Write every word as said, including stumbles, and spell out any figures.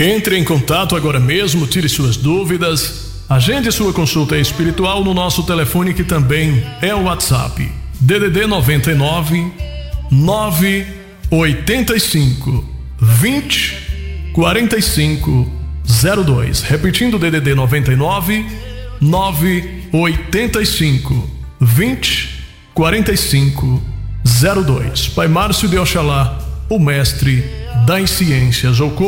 Entre em contato agora mesmo, tire suas dúvidas, agende sua consulta espiritual no nosso telefone, que também é o WhatsApp. D D D noventa e nove, nove oitenta e cinco, vinte, quarenta e cinco, zero dois. Repetindo, D D D noventa e nove, nove oitenta e cinco, vinte, quarenta e cinco, zero dois. Pai Márcio de Oxalá, o mestre das ciências ocultas.